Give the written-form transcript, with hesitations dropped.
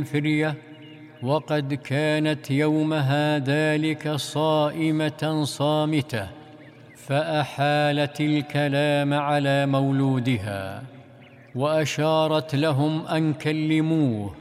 فرية، وقد كانت يومها ذلك صائمة صامتة، فأحالت الكلام على مولودها وأشارت لهم أن كلموه